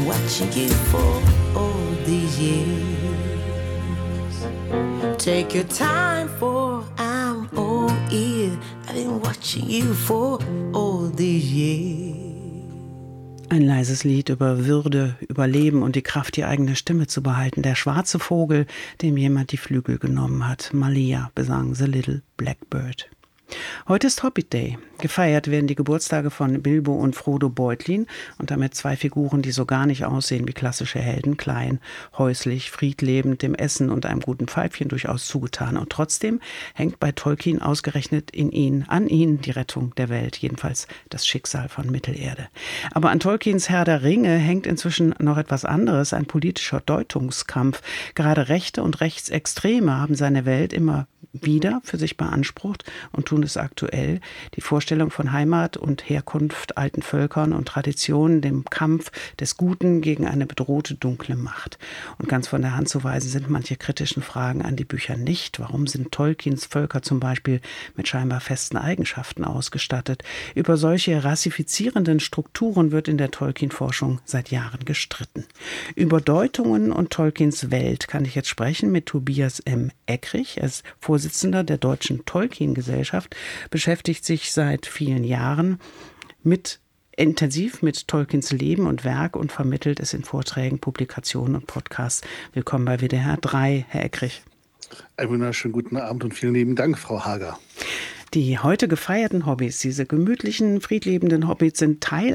been watching you for all these years. Take your time for I'm all ear. I've been watching you for all these years. Ein leises Lied über Würde, über Leben und die Kraft, die eigene Stimme zu behalten. Der schwarze Vogel, dem jemand die Flügel genommen hat. Malia besang The Little Blackbird. Heute ist Hobbit Day. Gefeiert werden die Geburtstage von Bilbo und Frodo Beutlin und damit zwei Figuren, die so gar nicht aussehen wie klassische Helden, klein, häuslich, friedlebend, dem Essen und einem guten Pfeifchen durchaus zugetan. Und trotzdem hängt bei Tolkien ausgerechnet an ihnen die Rettung der Welt, jedenfalls das Schicksal von Mittelerde. Aber an Tolkiens Herr der Ringe hängt inzwischen noch etwas anderes, ein politischer Deutungskampf. Gerade Rechte und Rechtsextreme haben seine Welt immer wieder für sich beansprucht und tun es aktuell. Die Vorstellung von Heimat und Herkunft, alten Völkern und Traditionen, dem Kampf des Guten gegen eine bedrohte dunkle Macht. Und ganz von der Hand zu weisen sind manche kritischen Fragen an die Bücher nicht. Warum sind Tolkiens Völker zum Beispiel mit scheinbar festen Eigenschaften ausgestattet? Über solche rassifizierenden Strukturen wird in der Tolkien-Forschung seit Jahren gestritten. Über Deutungen und Tolkiens Welt kann ich jetzt sprechen mit Tobias M. Eckrich. Er ist Vorsitzender der Deutschen Tolkien-Gesellschaft, beschäftigt sich seit vielen Jahren intensiv mit Tolkiens Leben und Werk und vermittelt es in Vorträgen, Publikationen und Podcasts. Willkommen bei WDR 3, Herr Eckrich. Einen wunderschönen guten Abend und vielen lieben Dank, Frau Hager. Die heute gefeierten Hobbys, diese gemütlichen, friedliebenden Hobbys, sind Teil